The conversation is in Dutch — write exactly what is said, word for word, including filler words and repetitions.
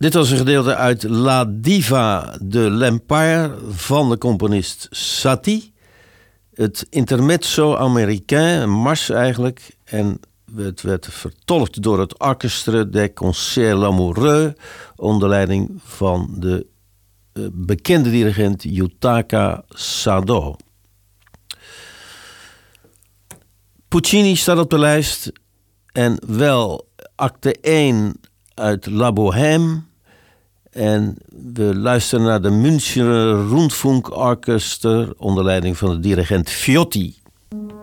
Dit was een gedeelte uit La Diva de l'Empire van de componist Satie. Het intermezzo américain, een mars eigenlijk. En het werd vertolkt door het Orchestre des Concerts Lamoureux onder leiding van de uh, bekende dirigent Yutaka Sado. Puccini staat op de lijst en wel acte één uit La Bohème. En we luisteren naar de Münchener Rundfunkorchester onder leiding van de dirigent Viotti.